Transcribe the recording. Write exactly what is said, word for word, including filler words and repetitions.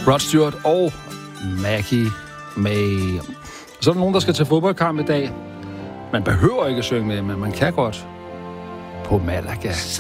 Rod Stewart og Maggie May. Så er der nogen, der skal til fodboldkamp i dag. Man behøver ikke at synge med, men man kan godt på Malaga.